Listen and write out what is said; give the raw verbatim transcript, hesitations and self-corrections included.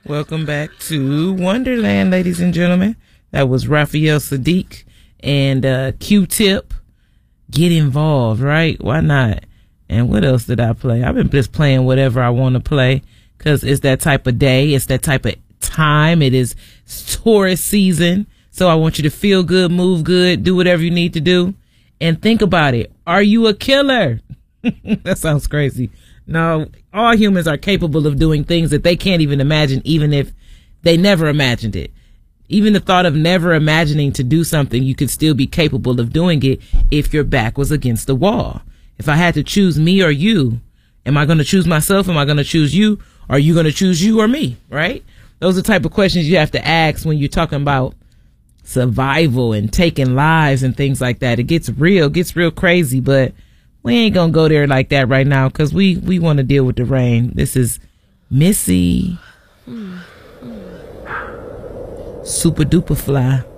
Welcome back to Wonderland, ladies and gentlemen. That was Raphael Saadiq and uh, Q-Tip. Get involved, right? Why not? And what else did I play? I've been just playing whatever I want to play because it's that type of day. It's that type of time. It is Taurus season. So I want you to feel good, move good, do whatever you need to do. And think about it. Are you a killer? That sounds crazy. No, all humans are capable of doing things that they can't even imagine, even if they never imagined it. Even the thought of never imagining to do something, you could still be capable of doing it if your back was against the wall. If I had to choose me or you, am I going to choose myself? Am I going to choose you? Are you going to choose you or me? Right? Those are the type of questions you have to ask when you're talking about survival and taking lives and things like that. It gets real, gets real crazy, but we ain't going to go there like that right now because we, we want to deal with the rain. This is Missy. Super duper fly.